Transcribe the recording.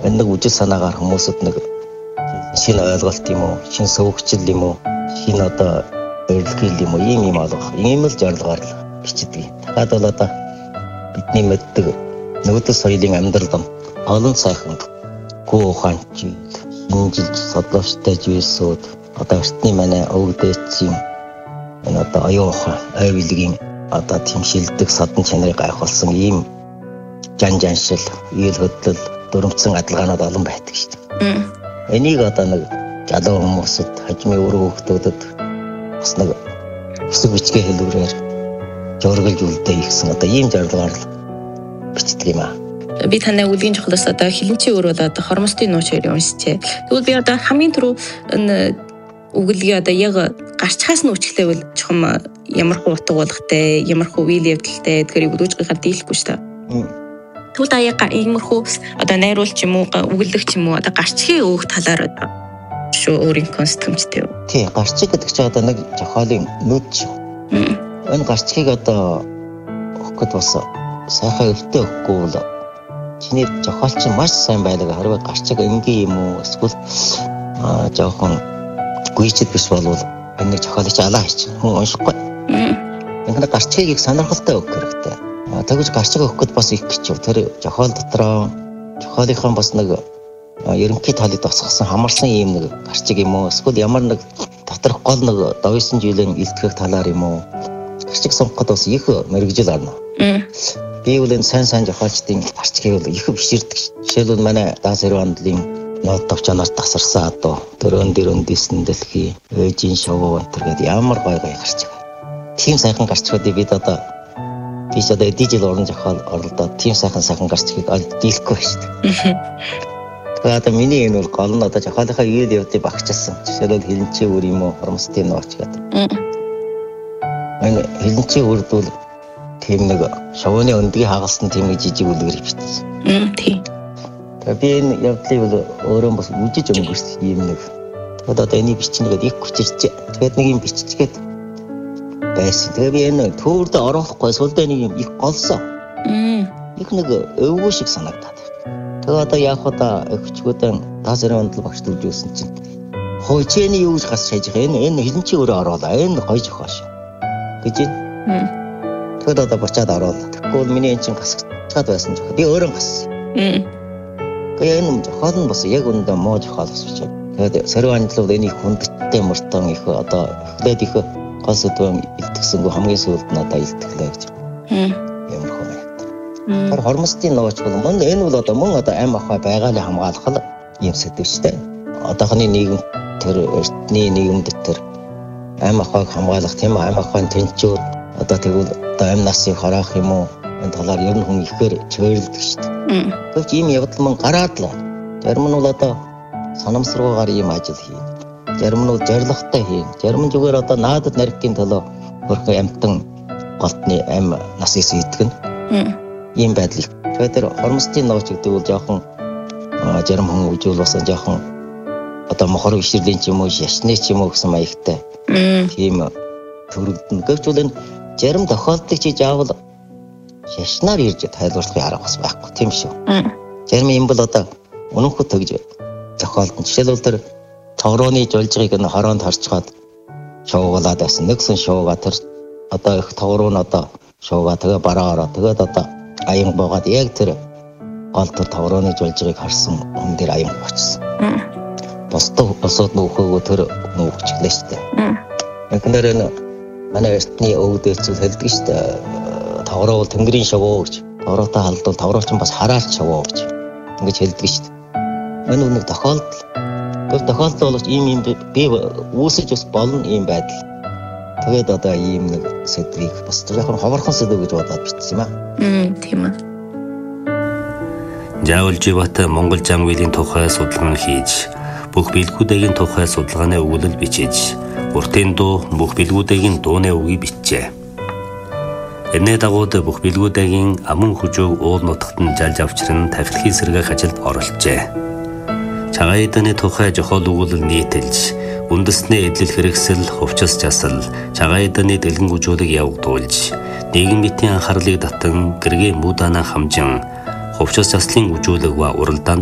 нэг үжил санаагаар хүмүүсд нэг шинэ ойлголт юм уу, шинэ сөвөгчл юм уу, шинэ одоо өрөлгөл юм уу, ийм олох. Ийм л зорилгоор л бичдэг. Дахиад бол одоо бидний мэддэг нүүдэл соёлын амьдрал олон сайхан гоо ухаанч, шинжилж судлаачтай зүйлсүүд одоо эртний манай өвдөөцийн энэ одоо оюун ухаан, ойвлгийн одоо тийм шилдэг садан чанарыг гайхуулсан ийм жаншил, ийл хөдлөл, дүрмцэн адилгаанууд олон байдаг шүү дээ. Энийг одоо нэг залуу хүмүүсд, хажмын өрөө хүмүүсд бас нэг өсөг бичгээ хэлбэрээр жургалж үлдээ ихсэн одоо ийм зорилгоор л бичдэг юм аа. Би танай үлгийн чухлаас одоо хилэнчийн өр бол одоо хормостын нууц хоёр уншчээ. Тэгвэл би одоо хамгийн түрүү энэ үгэлгээ одоо яг гарчхаас нь үчглээвэл чухам ямар хуу утга болгохтэй, ямар хуу үйл явдалтай тэгэхээр өгдөөжгийнхаа дийлэхгүй шүү дээ. Тэгвэл аяга иймэрхүү одоо найруулч юм уу, үгэлэг юм уу одоо гарчгийн өөх талаар одоо шүү өөрийн конститүцтэй юу? Тий, гарчиг гэдэг чинь одоо нэг зохиолын нүд шүү. Энэ гарчгийг одоо өгөх гэд бас сайхан өвтө өгөхгүй бол чиний зохиол чинь маш сайн байлаг харваа гарчиг энгийн юм уу эсвэл жоохон гүйчэд биш болвол энэ зохиолыг чи алаа хийчих. Хүн уншихгүй. Ингээд гарчгийг их сонирхолтой өгөх хэрэгтэй. Тэгвэл гарчиг өгөх гэд бас их гэж тэр зохиол дотроо зохиолынхан бас нэг ерөнхий талыг тосгосон хамарсан ийм нэг гарчиг юм уу эсвэл ямар нэг доторх гол нэг довсон жилийн илтгэх талаар юм уу гарчиг сонгоход бас их мэрэгжил арна. Би бол энэ сайн зохиолчдын гарчгийг их биширдэг. Жишээлбэл манай Даан Сэрвандлын нот товчоноос тасарсан одоо дөрөн дээсэн дэлхий ээжийн шоу өнтер гэдэг ямар гой гарчиг. Тийм сайхан гарчгуудыг бид одоо дижитал уран зохиол оролдоод тийм сайхан гарчгийг дийлэхгүй шүү дээ. Тэгээд одоо миний энэ бол гол нь одоо зохиолынхаа үйл явдлыг багчилсан. Жишээлбэл хилэнчийн өр юм уу, хормостын нууц гэдэг. Энэ хилэнчийн үрд бол тийм нэг шовооны өндгийг хагалсан тийм нэг жижиг үлгэр бичсэн. Тийм. Тэгээд би энэ явдлыг бол өөрөө бас үжиж өнгөрсөн юм нэг. Тэгээд одоо энийг бичнэгээд их хүчирч. Тэгээд нэг юм биччихгээд байсан. Тэгээд би энэ төөрдө оруулахгүй сүлдээ нэг юм их голсон. Их нэг өвгөө шиг санагдаад. Тэгээд одоо яах вэ? Өвчгүүдэн Даасрын багш дүржүүлсэн чинь хойчээний юу гэж гас шааж байгаа. Энэ хилэнчийн өрөө оруулаа. Энэ гоё зохиол шүү. гэж байна. Тэгээд одоо бочаад оруулаа. Тэгвэл миний энэ чинь гасчихад байсан зохиол. Би өөрөө гассан. Тэгээ энэ зохиол нь бас яг үндэ муу зохиол бас бичээ. Тэгээд Сэрвандлууд энийг хүндэттэй мөртөн их одоо эхлээд их гол сэдвэн илтгэсэнгүй хамгийн сүүлд нь одоо илтгэлээ гэж. Ямар хөө. Тэр хормостын нууц бол энэ бол одоо мөн одоо ам ахуй байгаалыг хамгаалах юм сэдвчтэй. Одоохны нийгэм тэр эртний нийгэмд тэр ам ахуйг хамгаалах тийм ам ахуйн тэнцвэр одоо тэгвэл одоо ам насыг хороох юм уу энэ талаар ер нь хүн ихээр чөйрлөдөг шүү дээ. Гэвч ийм явдал мөн гараад л байна. Зарим нь бол одоо санамсаргуугаар ийм ажил хийнэ. Зарим нь бол зоригтой хийнэ. Зарим нь зүгээр одоо наадад нарийн төлөө хөрхөн амтан голтны ам насыг сүйтгэн. Ийм байдлыг. Тэгэхээр тэр хормостын нууц гэдэг бол жоохон зарим хүн үжил бас жоохон одоо мохор ишрлийн ч юм уу яшны ч юм уу гэсэн маягтай. Тийм төрөгдөн. Гэвч бол энэ зарим тохиолдлыг чи заавал шашнаар ирж тайлбарлахын арга бас байхгүй тийм шүү. Зарим юм бол одоо өнөөхөд тэгж зохиолдсон. Жишээлбэл тэр товрооны жуулжгийг нь хороонд харцгаад шуугалаад байсан. Нэгсэн шуугаа тэр одоо их товроо нь одоо шуугаа тэгээ бараагаа тэгээд одоо аян буугаад яг тэр гол тэр товрооны жуулжгийг харсан хүн дээр аян буучсан. Босдоо босоод нөхөөгөө тэр нөхөчлээ шүү дээ. Эндээр энэ манай эртний өвдөөцөл хэлдэг шүү дээ. Товроо бол тэнгэрийн шавуу гэж. Товроотой халдвал товроо ч бас хараалт шавуу гэж. Ингэж хэлдэг шүү дээ. Энэ нэг тохиолдол. Тэр тохиолдол бол ийм би үүсэж бас болно ийм байдал. Тэгээд одоо ийм нэг сэдвийг бас жоохон ховорхон сэдв гэж бодоод бичсэн юм аа. Тийм ээ. Заавал живат Монгол зам үеийн тухай судалгаа хийж бүх бэлгүүдийн тухай судалгааны өгүүлэл бичиж бүртийн дуу бүх бэлгүүдийн дууны үгийг бичжээ. Энэ дагууд бүх бэлгүүдийн аман хүчөг уул нутагт нь жалж авчран тавилтын сэргээх ажилд оролцжээ. Цагаан эдний тухай жохол өгүүлэл нийтэлж үндэсний эдлэл хэрэгсэл хувцас жасал цагаан эдний дэлгэн гүйцэлэг явагдуулж нийгэм битийн анхаарлыг татан гэргийн муудана хамжин хувцас заслын гүйцэлэг ва уралдаан